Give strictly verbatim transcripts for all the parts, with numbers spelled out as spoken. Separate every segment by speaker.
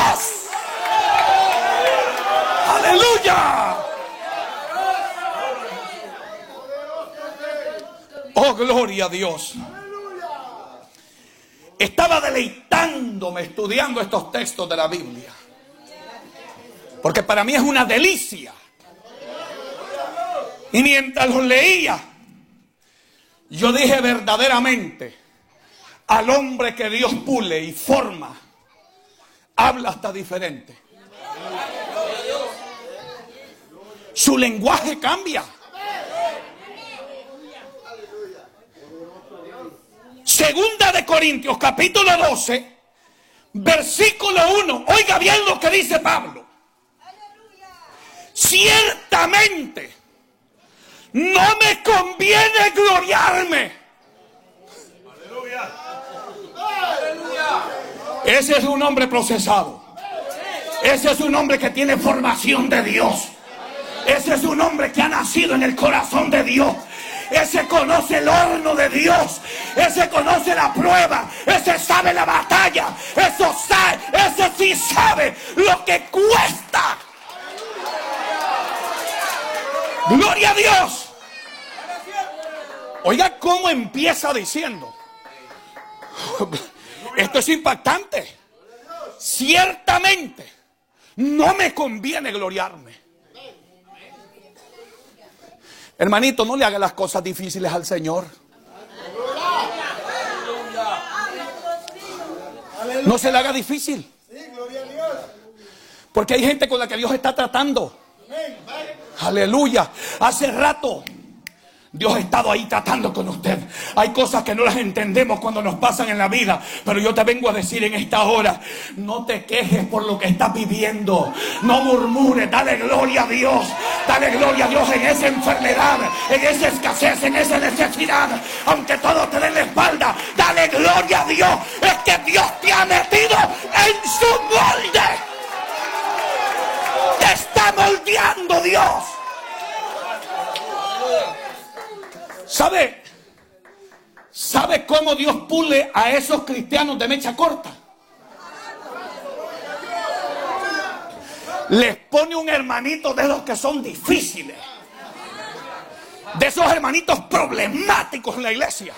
Speaker 1: Dios. Aleluya. Oh, gloria a Dios. Estaba deleitándome estudiando estos textos de la Biblia, porque para mí es una delicia. Y mientras los leía, yo dije verdaderamente, al hombre que Dios pule y forma, habla hasta diferente. Su lenguaje cambia. Segunda de Corintios, capítulo doce, versículo uno. Oiga bien lo que dice Pablo. Ciertamente no me conviene gloriarme. Ese es un hombre procesado. Ese es un hombre que tiene formación de Dios. Ese es un hombre que ha nacido en el corazón de Dios. Ese conoce el horno de Dios. Ese conoce la prueba. Ese sabe la batalla. Eso sabe, ese sí sabe lo que cuesta. Gloria a Dios. Oiga cómo empieza diciendo. Esto es impactante. Ciertamente no me conviene gloriarme. Hermanito, no le haga las cosas difíciles al Señor. No se le haga difícil. Porque hay gente con la que Dios está tratando. Aleluya. Hace rato Dios ha estado ahí tratando con usted. Hay cosas que no las entendemos cuando nos pasan en la vida, pero yo te vengo a decir en esta hora, no te quejes por lo que estás viviendo. No murmures, dale gloria a Dios. Dale gloria a Dios en esa enfermedad, en esa escasez, en esa necesidad. Aunque todo te dé la espalda, dale gloria a Dios. Es que Dios te ha metido en su molde. Te está moldeando Dios. ¿Sabe? ¿Sabe cómo Dios pule a esos cristianos de mecha corta? Les pone un hermanito de los que son difíciles, de esos hermanitos problemáticos en la iglesia.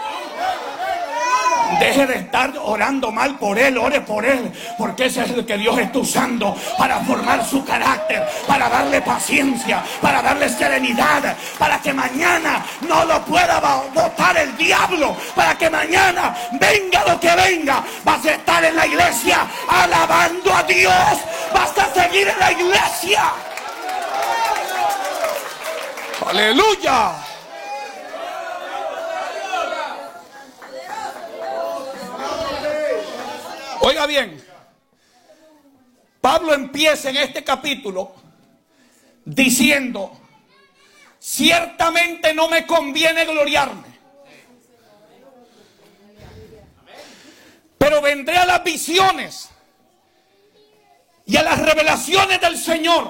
Speaker 1: Deje de estar orando mal por él, ore por él, porque ese es el que Dios está usando para formar su carácter, para darle paciencia, para darle serenidad, para que mañana no lo pueda botar el diablo, para que mañana venga lo que venga, vas a estar en la iglesia alabando a Dios, vas a seguir en la iglesia. Aleluya. Oiga bien, Pablo empieza en este capítulo diciendo, ciertamente no me conviene gloriarme, pero vendré a las visiones y a las revelaciones del Señor.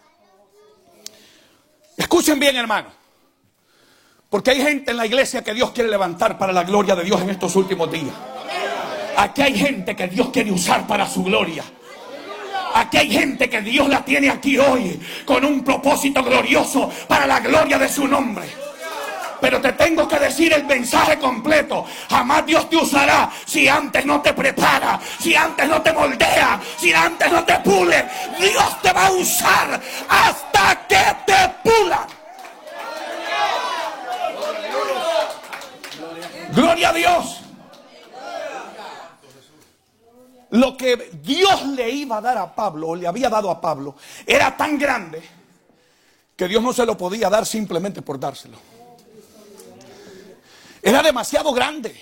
Speaker 1: Escuchen bien, hermano, porque hay gente en la iglesia que Dios quiere levantar para la gloria de Dios en estos últimos días. Aquí hay gente que Dios quiere usar para su gloria. Aquí hay gente que Dios la tiene aquí hoy con un propósito glorioso para la gloria de su nombre. Pero te tengo que decir el mensaje completo. Jamás Dios te usará si antes no te prepara, si antes no te moldea, si antes no te pule. Dios te va a usar hasta que te pula. Gloria a Dios. Lo que Dios le iba a dar a Pablo, o le había dado a Pablo, era tan grande que Dios no se lo podía dar simplemente por dárselo. Era demasiado grande.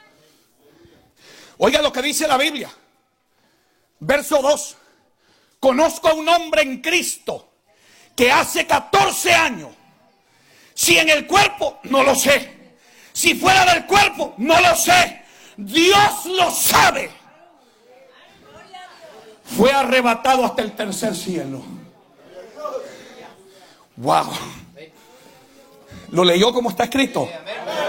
Speaker 1: Oiga lo que dice la Biblia. Verso dos. Conozco a un hombre en Cristo que hace catorce años, si en el cuerpo, no lo sé, si fuera del cuerpo, no lo sé, Dios lo sabe, fue arrebatado hasta el tercer cielo. Wow. ¿Lo leyó como está escrito?